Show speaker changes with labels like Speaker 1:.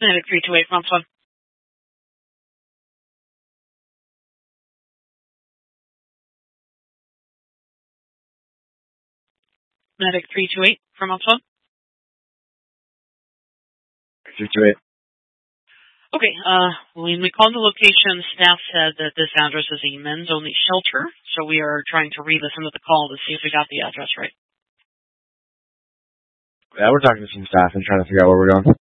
Speaker 1: Medic 328 from Upton. Medic 328 from Upton.
Speaker 2: 328.
Speaker 1: Okay, when we called the location, staff said that this address is a men's-only shelter, so we are trying to re-listen to the call to see if we got the address right.
Speaker 2: Yeah, we're talking to some staff and trying to figure out where we're going.